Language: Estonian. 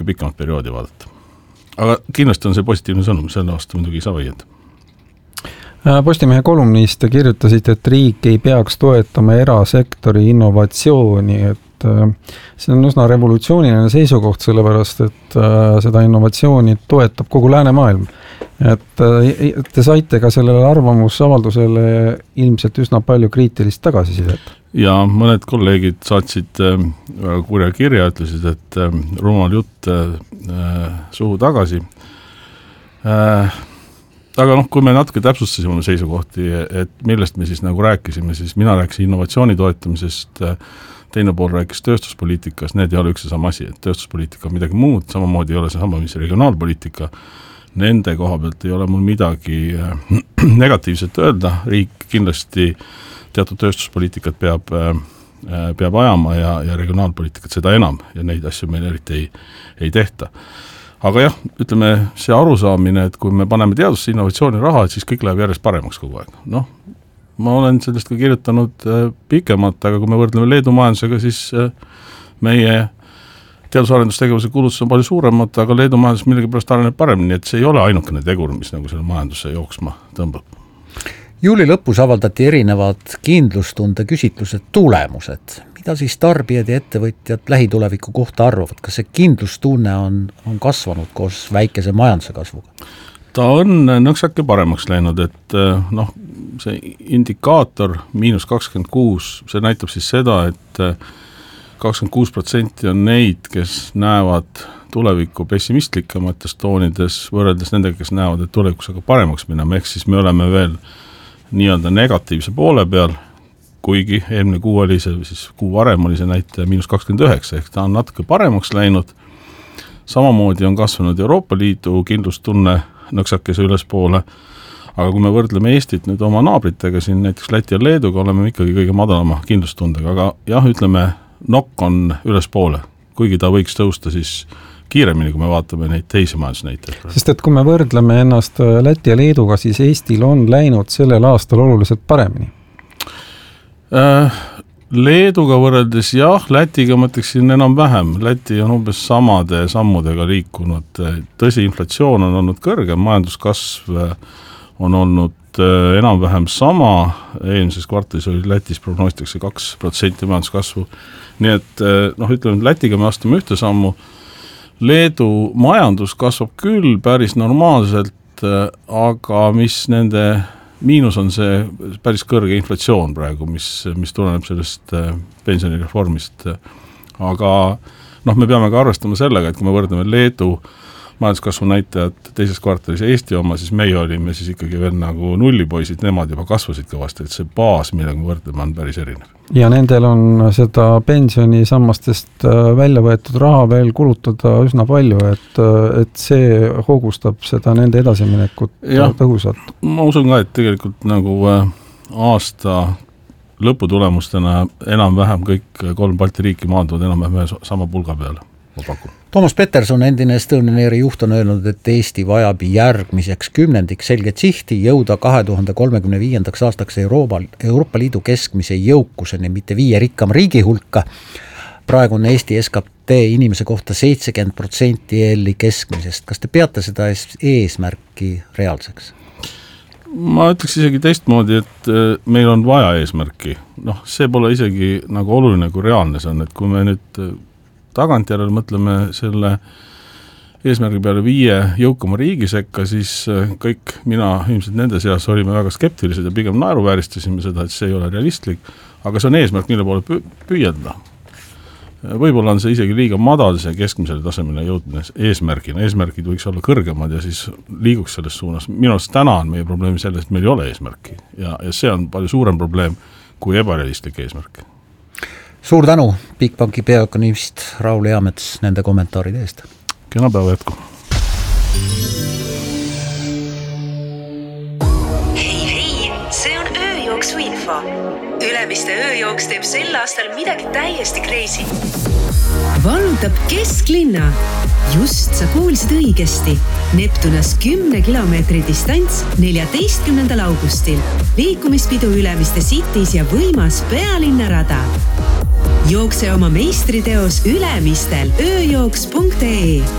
pikemat perioodi vaadata. Aga kindlasti on see positiivne sõnum, selle vastu muidugi ei saa vaielda. Postimehe kolumnis te kirjutasite, et riik ei peaks toetama erasektori innovatsiooni, et see on üsna revolutsiooniline seisukoht, sellepärast, et seda innovatsiooni toetab kogu läänemaailm. Et te saite ka sellele arvamusavaldusele ilmselt üsna palju kriitilist tagasisidet. Ja mõned kolleegid saatsid väga kurja kirja, ütlesid, et rumal jutt suhu tagasi. Aga kui me natuke täpsustasime seisukohti, et millest me siis nagu rääkisime, siis mina rääkisin innovatsiooni toetamisest, teine pool rääkis tööstuspoliitikas, need ei ole üks ja sama asi, et tööstuspoliitika on midagi muud, samamoodi ei ole see sama, mis regionaalpoliitika. Nende koha pealt ei ole mul midagi negatiivset öelda, riik kindlasti teatud tööstuspoliitikat peab ajama ja regionaalpoliitikat seda enam ja neid asju meil eriti ei tehta. Aga jah, ütleme, see arusaamine, et kui me paneme teadusse innovatsiooni raha, et siis kõik läheb järjest paremaks kogu aeg. Ma olen sellest ka kirjutanud pikemalt, aga kui me võrdleme Leedu majandusega, siis meie teadus-arendustegevuse kulutused on palju suuremad, aga Leedu majandus millegipärast areneb paremini, et see ei ole ainukene tegur, mis nagu selle majanduse jooksma tõmbab. Juuli lõpus avaldati erinevad kindlustunde küsitlused tulemused. Mida siis tarbijad ja ettevõtjad lähituleviku kohta arvavad? Kas see kindlustunne on kasvanud koos väikese majanduse kasvuga? Ta on nõksake paremaks läinud, et see indikaator -26, see näitab siis seda, et 26% on neid, kes näevad tulevikku pessimistlikemates toonides võrreldes nendega, kes näevad, et tulevikus aga paremaks minema, ehk siis me oleme veel nii-öelda negatiivse poole peal, kuigi eelmine kuu oli see, siis kuu varem oli see näitaja -29, ehk ta on natuke paremaks läinud. Samamoodi on kasvanud Euroopa Liidu kindlustunne nõksakese ülespoole, aga kui me võrdleme Eestit nüüd oma naabritega, siin näiteks Läti ja Leeduga, oleme ikkagi kõige madalama kindlustundega, aga jah, ütleme, nokk on ülespoole, kuigi ta võiks tõusta siis kiiremini, kui me vaatame neid teisi majandusnäitajaid. Sest et kui me võrdleme ennast Läti ja Leeduga, siis Eestil on läinud sellel aastal oluliselt paremini. Leeduga võrreldes jah, Lätiga mõtleksin enam vähem. Läti on umbes samade sammudega liikunud. Tõsi, inflatsioon on olnud kõrgem, majanduskasv on olnud enam vähem sama. Eelmises kvartalis oli Lätis prognoositakse 2% majanduskasvu. Nii et ütleme, Lätiga me astume ühte sammu. Leedu majandus kasvab küll päris normaalselt, aga mis nende miinus on see päris kõrge inflatsioon praegu, mis tuleneb sellest pensionireformist. Aga me peame ka arvestama sellega, et kui me võrdleme Leedu majanduskasvu näitajad teises kvartalis Eesti oma, siis meie olime siis ikkagi veel nagu nullipoisid, nemad juba kasvasid kõvasti, et see baas, millega me võrdleme, on päris erinev. Ja nendel on seda pensionisammastest välja võetud raha veel kulutada üsna palju, et see hoogustab seda nende edasiminekut tõhusalt. Ma usun ka, et tegelikult nagu aasta lõputulemustena enam-vähem kõik 3 Balti riiki maanduvad enam-vähem sama pulga peale. Toomas Peterson, endine Estonian Airi juht, on öelnud, et Eesti vajab järgmiseks 10 selget sihti jõuda 2035. aastaks Euroopa Liidu keskmise jõukuseni, mitte 5 rikkam riigi hulka. Praegu on Eesti SKT inimese kohta 70% EL-i keskmisest. Kas te peate seda eesmärki reaalseks? Ma ütleks isegi teistmoodi, et meil on vaja eesmärki. See pole isegi nagu oluline, kui reaalne see on, et kui me nüüd tagantjärele mõtleme selle eesmärgi peale 5 jõukama riigi sekka, siis kõik mina ilmselt nende seas olime väga skeptilised ja pigem naeruvääristasime seda, et see ei ole realistlik, aga see on eesmärk, mille poole püüelda. Võib-olla on see isegi liiga madal see keskmisele tasemele jõudmine eesmärgina. Eesmärgid võiks olla kõrgemad ja siis liiguks selles suunas. Minu arust täna on meie probleemi selles, et meil ei ole eesmärki ja see on palju suurem probleem kui ebarealistlik eesmärk. Suur tänu, Bigbanki peaökonomist Raul Eamets nende kommentaaride eest. Kena päeva jätku. Hei, see on ööjooksu info. Ülemiste ööjooks teeb sel aastal midagi täiesti crazy. Vallutab kesklinna. Just sa kuulsid õigesti. Neptunas 10 kilomeetri distants 14. augustil. Liikumispidu Ülemiste Cities ja võimas pealinnarada. jookse oma meistriteos Ülemistel ööjooks.ee.